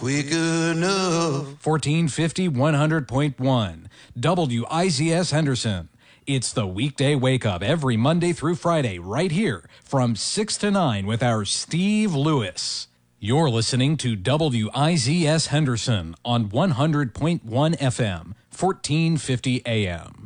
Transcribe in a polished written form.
Quick enough. 1450 100.1 WIZS Henderson. It's the weekday wake up every Monday through Friday right here from 6 to 9 with our Steve Lewis. You're listening to WIZS Henderson on 100.1 FM, 1450 AM.